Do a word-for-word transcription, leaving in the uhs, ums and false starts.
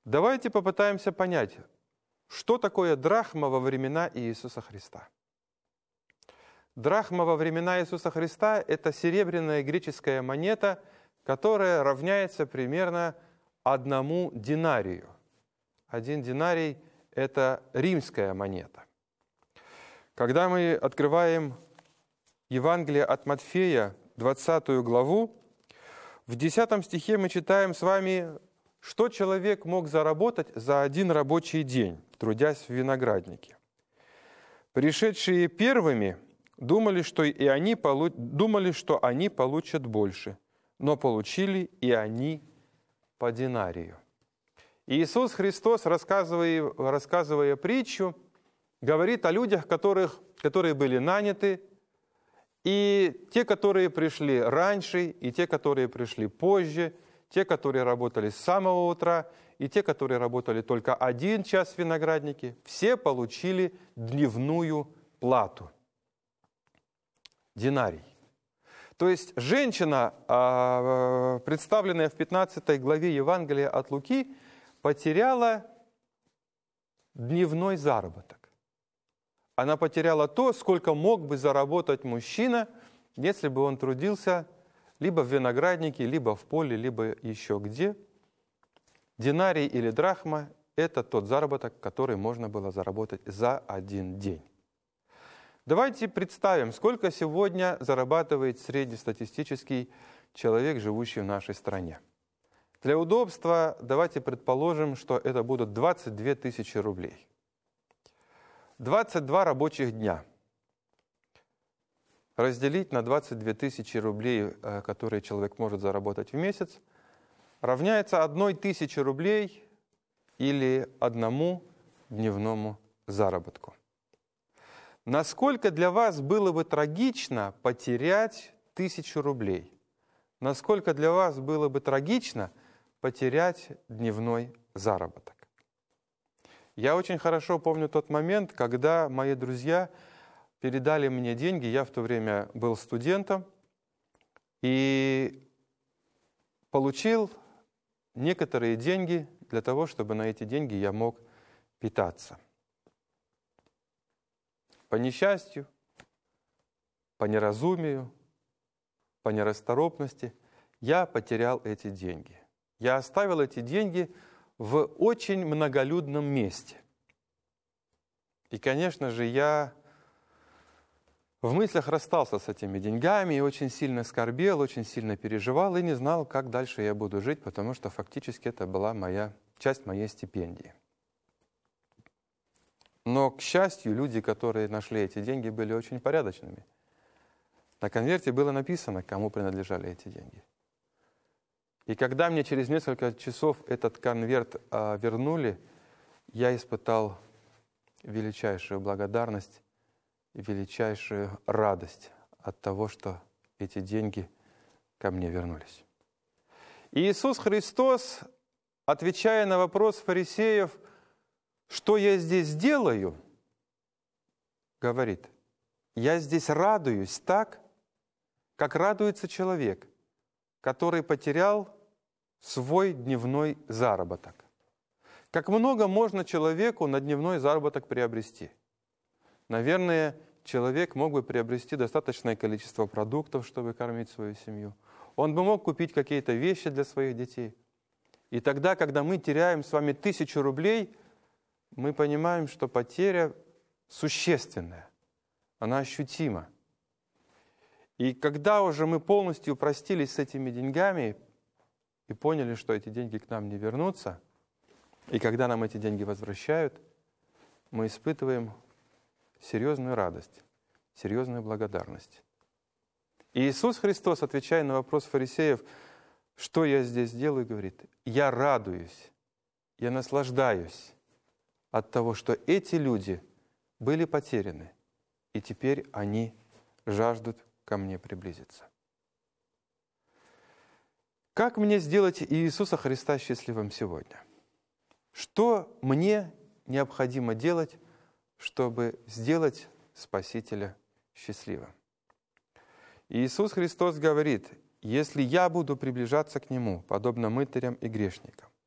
Давайте попытаемся понять, что такое драхма во времена Иисуса Христа. Драхма во времена Иисуса Христа – это серебряная греческая монета, которая равняется примерно одному динарию. Один динарий – это римская монета. Когда мы открываем Евангелие от Матфея, двадцатую главу, в десятом стихе мы читаем с вами, что человек мог заработать за один рабочий день, трудясь в винограднике. Пришедшие первыми думали, что и они полу... думали, что они получат больше, но получили и они по динарию. Иисус Христос, рассказывая, рассказывая притчу, говорит о людях, которых, которые были наняты, и те, которые пришли раньше, и те, которые пришли позже, те, которые работали с самого утра, и те, которые работали только один час в винограднике, все получили дневную плату. Динарий. То есть женщина, представленная в пятнадцатой главе Евангелия от Луки, потеряла дневной заработок. Она потеряла то, сколько мог бы заработать мужчина, если бы он трудился либо в винограднике, либо в поле, либо еще где. Динарий или драхма – это тот заработок, который можно было заработать за один день. Давайте представим, сколько сегодня зарабатывает среднестатистический человек, живущий в нашей стране. Для удобства давайте предположим, что это будут двадцать две тысячи рублей. двадцать два рабочих дня разделить на двадцать две тысячи рублей, которые человек может заработать в месяц, равняется одной тысяче рублей или одному дневному заработку. Насколько для вас было бы трагично потерять тысячу рублей? Насколько для вас было бы трагично потерять дневной заработок? Я очень хорошо помню тот момент, когда мои друзья передали мне деньги. Я в то время был студентом и получил некоторые деньги для того, чтобы на эти деньги я мог питаться. По несчастью, по неразумию, по нерасторопности я потерял эти деньги. Я оставил эти деньги в очень многолюдном месте. И, конечно же, я в мыслях расстался с этими деньгами и очень сильно скорбел, очень сильно переживал и не знал, как дальше я буду жить, потому что фактически это была моя, часть моей стипендии. Но, к счастью, люди, которые нашли эти деньги, были очень порядочными. На конверте было написано, кому принадлежали эти деньги. И когда мне через несколько часов этот конверт а, вернули, я испытал величайшую благодарность и величайшую радость от того, что эти деньги ко мне вернулись. И Иисус Христос, отвечая на вопрос фарисеев, что я здесь делаю, говорит, я здесь радуюсь так, как радуется человек, который потерял свой дневной заработок. Как много можно человеку на дневной заработок приобрести? Наверное, человек мог бы приобрести достаточное количество продуктов, чтобы кормить свою семью. Он бы мог купить какие-то вещи для своих детей. И тогда, когда мы теряем с вами тысячу рублей, мы понимаем, что потеря существенная, она ощутима. И когда уже мы полностью простились с этими деньгами и поняли, что эти деньги к нам не вернутся, и когда нам эти деньги возвращают, мы испытываем серьезную радость, серьезную благодарность. И Иисус Христос, отвечая на вопрос фарисеев, что я здесь делаю, говорит, я радуюсь, я наслаждаюсь от того, что эти люди были потеряны, и теперь они жаждут ко мне приблизиться. Как мне сделать Иисуса Христа счастливым сегодня? Что мне необходимо делать, чтобы сделать Спасителя счастливым? Иисус Христос говорит, если я буду приближаться к Нему, подобно мытарям и грешникам,